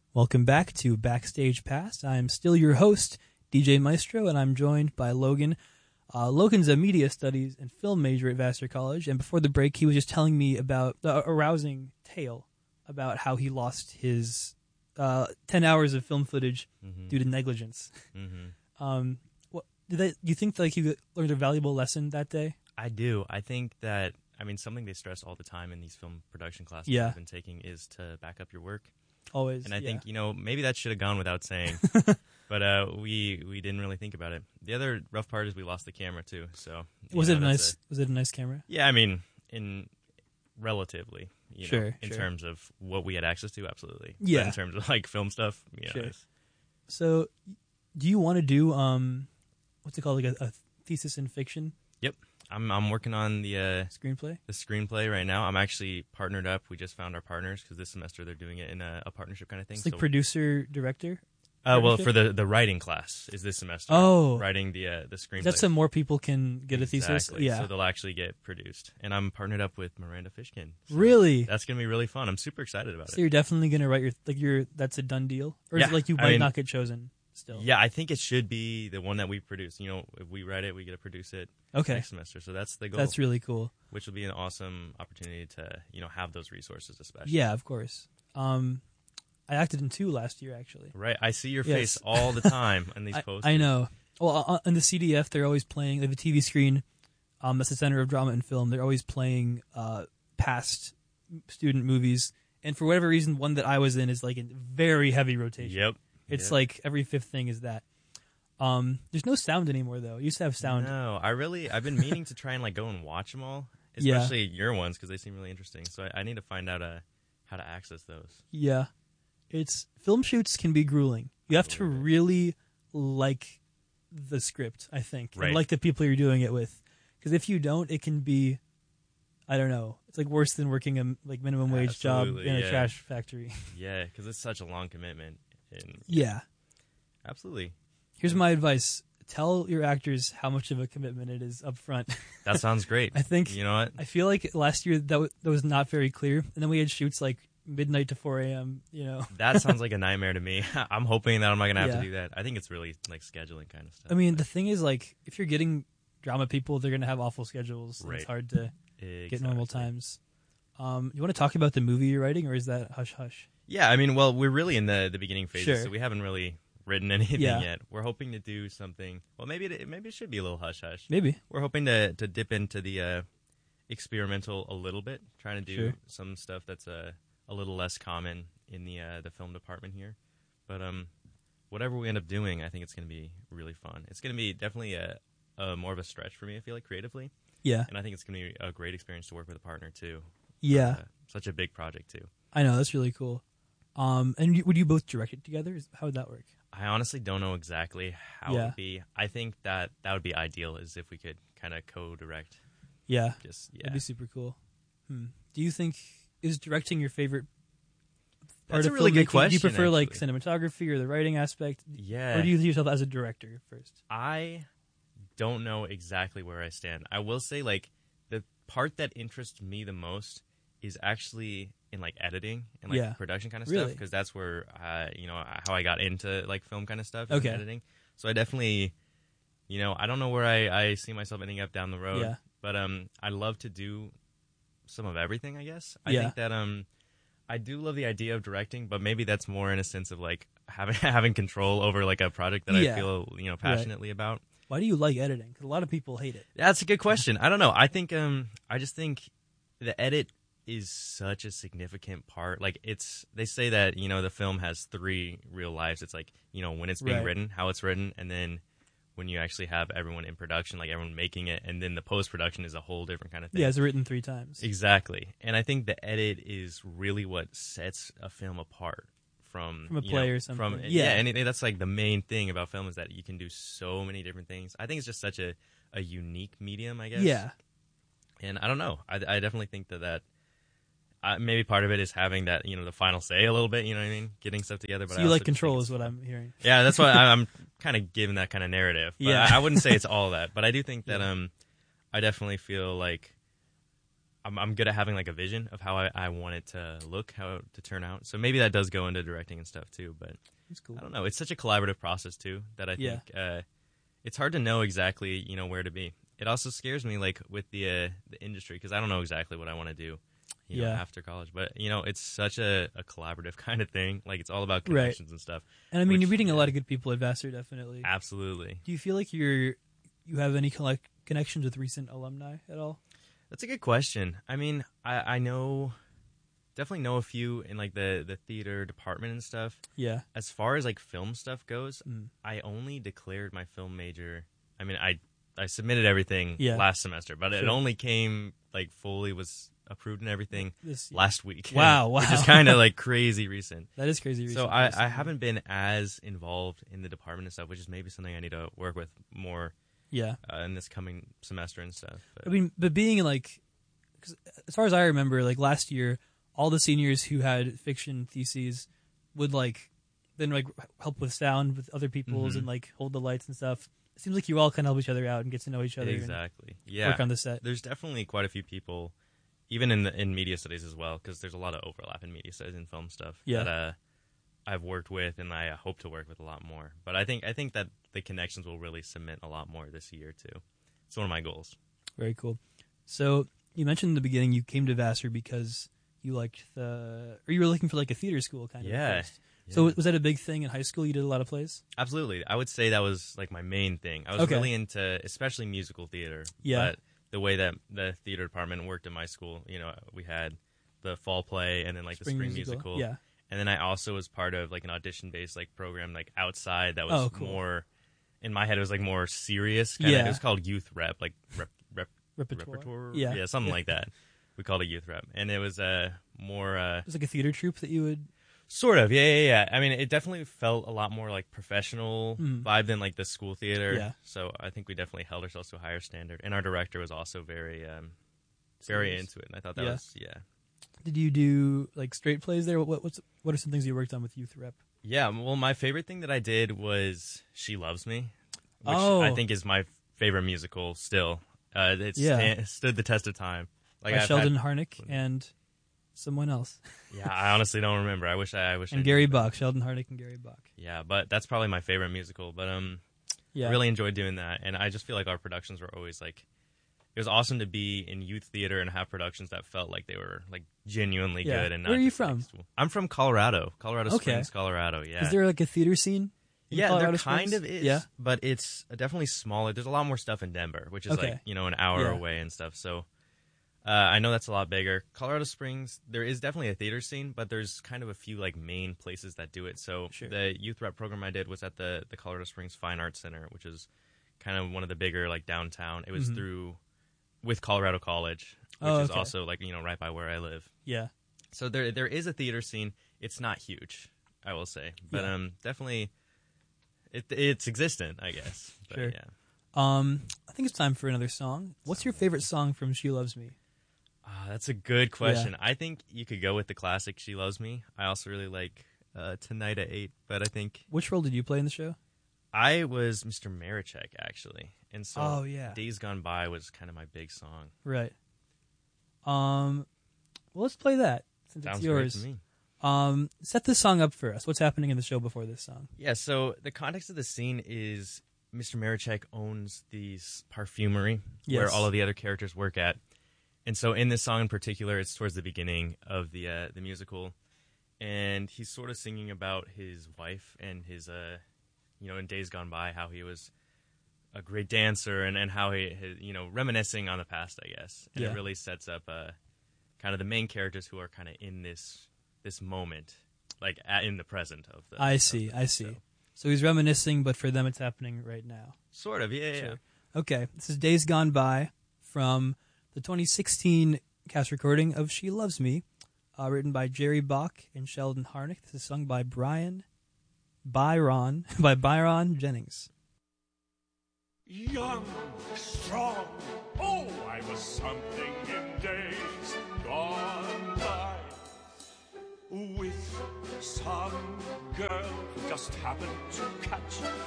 Welcome back to Backstage Pass. I'm still your host, DJ Maestro, and I'm joined by Logan. Logan's a media studies and film major at Vassar College, and before the break, he was just telling me about the arousing tale about how he lost his 10 hours of film footage due to negligence. You think like you learned a valuable lesson that day? I do. I think that, something they stress all the time in these film production classes I've been taking is to back up your work. Always. And I think, maybe that should have gone without saying, but we didn't really think about it. The other rough part is we lost the camera too. So was it a nice camera? Yeah, in relatively, in terms of what we had access to, absolutely. Yeah. But in terms of like film stuff, Sure. So, do you want to do what's it called, like a thesis in fiction? Yep. I'm working on the screenplay. The screenplay right now. I'm actually partnered up. We just found our partners because this semester they're doing it in a partnership kind of thing. It's like producer director. Well, for the writing class is this semester. Writing the screenplay. That's so more people can get a thesis. Yeah. So they'll actually get produced. And I'm partnered up with Miranda Fishkin. So really? That's gonna be really fun. I'm super excited about it. So you're definitely gonna write that's a done deal, or is it like you might not get chosen? Still. Yeah, I think it should be the one that we produce. If we write it, we get to produce it next semester. So that's the goal. That's really cool. Which will be an awesome opportunity to, have those resources, especially. Yeah, of course. I acted in 2 last year, actually. Right. I see your face all the time on these posters. I know. Well, on the CDF, they're always playing. They have a TV screen that's the Center of Drama and Film. They're always playing past student movies. And for whatever reason, one that I was in is like in very heavy rotation. Yep. It's like every 5th thing is that. There's no sound anymore, though. You used to have sound. No, I've been meaning to try and like go and watch them all, especially your ones because they seem really interesting. So I need to find out how to access those. Yeah, film shoots can be grueling. You have to really like the script, I think, and like the people you're doing it with. Because if you don't, it can be, I don't know. It's like worse than working a minimum wage job in a trash factory. Yeah, because it's such a long commitment. Absolutely. Here's my advice. Tell your actors how much of a commitment it is up front. That sounds great. I think, you know what? I feel like last year that was not very clear. And then we had shoots like midnight to 4 a.m., That sounds like a nightmare to me. I'm hoping that I'm not going to have to do that. I think it's really like scheduling kind of stuff. I mean, the thing is, like, if you're getting drama people, they're going to have awful schedules. Right. It's hard to get normal times. You want to talk about the movie you're writing, or is that hush-hush? Yeah, well, we're really in the beginning phases, so we haven't really written anything yet. We're hoping to do something. Well, maybe it should be a little hush-hush. Maybe. We're hoping to dip into the experimental a little bit, trying to do some stuff that's a little less common in the film department here. But whatever we end up doing, I think it's going to be really fun. It's going to be definitely a more of a stretch for me, I feel like, creatively. Yeah. And I think it's going to be a great experience to work with a partner, too. Yeah. Such a big project, too. I know, that's really cool. And would you both direct it together? How would that work? I honestly don't know exactly how it would be. I think that would be ideal, is if we could kind of co-direct. Yeah. That'd be super cool. Do you think, is directing your favorite part That's of a really filmmaking? good question. Do you prefer actually. like cinematography or the writing aspect? Yeah. Or do you see yourself as a director first? I don't know exactly where I stand. I will say, like, the part that interests me the most is actually in like editing and like production kind of stuff, because that's where how I got into like film kind of stuff. Okay. Editing. So I definitely, I don't know where I see myself ending up down the road. But I love to do some of everything, I guess. I think that I do love the idea of directing, but maybe that's more in a sense of like having control over like a project that I feel passionately about. Why do you like editing? Because a lot of people hate it. That's a good question. I don't know. I think I just think the edit is such a significant part. Like, they say that the film has 3 real lives. It's like when it's being written, how it's written, and then when you actually have everyone in production, like everyone making it, and then the post-production is a whole different kind of thing. Yeah, it's written 3 times. Exactly. And I think the edit is really what sets a film apart from a play or something. And that's like the main thing about film, is that you can do so many different things. I think it's just such a unique medium, I guess. Yeah. And I don't know. I definitely think that maybe part of it is having that, the final say a little bit, you know what I mean? Getting stuff together. But so you like control is what I'm hearing. Yeah, that's why I'm kind of giving that kind of narrative. But I wouldn't say it's all that. But I do think that I definitely feel like I'm good at having like a vision of how I want it to look, how it to turn out. So maybe that does go into directing and stuff too. But That's cool. I don't know. It's such a collaborative process too that I think it's hard to know exactly where to be. It also scares me like with the industry because I don't know exactly what I want to do. After college, but it's such a collaborative kind of thing. Like it's all about connections and stuff. And I mean, you're meeting a lot of good people at Vassar, definitely. Absolutely. Do you feel like you have any connections with recent alumni at all? That's a good question. I mean, I definitely know a few in like the theater department and stuff. Yeah. As far as like film stuff goes, I only declared my film major. I mean, I submitted everything last semester, but it only came like fully was approved and everything last week. Wow. Which is kind of like crazy recent. That is crazy recent. So I haven't been as involved in the department and stuff, which is maybe something I need to work with more. Yeah. In this coming semester and stuff. But. I mean, but being like, cause as far as I remember, like last year, all the seniors who had fiction theses would like then like help with sound with other people's and like hold the lights and stuff. It seems like you all kind of help each other out and get to know each other. Exactly. Work on the set. There's definitely quite a few people, even in media studies as well, because there's a lot of overlap in media studies and film stuff that I've worked with and I hope to work with a lot more. But I think that the connections will really cement a lot more this year too. It's one of my goals. Very cool. So you mentioned in the beginning you came to Vassar because you liked or you were looking for like a theater school kind of. Yeah. So was that a big thing in high school? You did a lot of plays? Absolutely. I would say that was like my main thing. I was really into especially musical theater. Yeah. But the way that the theater department worked in my school, we had the fall play and then like the spring musical. Yeah. And then I also was part of like an audition-based like program like outside that was more, in my head it was like more serious. It was called youth rep, like repertoire. Yeah, something like that. We called it youth rep, and it was more. It was like a theater troupe that you would. Sort of, yeah. I mean, it definitely felt a lot more like professional vibe than like the school theater. Yeah. So I think we definitely held ourselves to a higher standard, and our director was also very into it. And I thought that was Did you do like straight plays there? What are some things you worked on with youth rep? Yeah, well, my favorite thing that I did was She Loves Me, which I think is my favorite musical still. It stood the test of time. Like by Sheldon Harnick and someone else. Yeah, I honestly don't remember. I wish. And Gary Bach, Sheldon Harnick and Gary Bach. Yeah, but that's probably my favorite musical. But I really enjoyed doing that, and I just feel like our productions were always like. It was awesome to be in youth theater and have productions that felt like they were like genuinely good. And not where are you from? I'm from Colorado Springs, Colorado. Yeah. Is there like a theater scene? Yeah, Colorado there Springs? kind of is. Yeah. But it's definitely smaller. There's a lot more stuff in Denver, which is like an hour away and stuff. So I know that's a lot bigger. Colorado Springs, there is definitely a theater scene, but there's kind of a few like main places that do it. So the youth rep program I did was at the Colorado Springs Fine Arts Center, which is kind of one of the bigger like downtown. It was with Colorado College, which is also like right by where I live. Yeah. So there is a theater scene. It's not huge, I will say, but definitely it's existent, I guess. But, sure. Yeah. I think it's time for another song. What's your favorite song from She Loves Me? That's a good question. I think you could go with the classic She Loves Me. I also really like Tonight at 8, but I think... Which role did you play in the show? I was Mr. Marichek, actually. And so yeah. Days Gone By was kind of my big song. Right. Well, let's play that since Sounds it's yours. Great to me. Set this song up for us. What's happening in the show before this song? Yeah, so the context of the scene is Mr. Marichek owns these perfumery where all of the other characters work at. And so in this song in particular, it's towards the beginning of the musical. And he's sort of singing about his wife and his, in Days Gone By, how he was a great dancer and how he, reminiscing on the past, I guess. And it really sets up kind of the main characters who are kind of in this moment, like in the present of the. I see. So he's reminiscing, but for them it's happening right now. Sort of, yeah. Sure. Okay, this is Days Gone By from the 2016 cast recording of She Loves Me, written by Jerry Bach and Sheldon Harnick. This is sung by Byron Jennings. Young, strong, oh, I was something in days gone by. With some girl who just happened to catch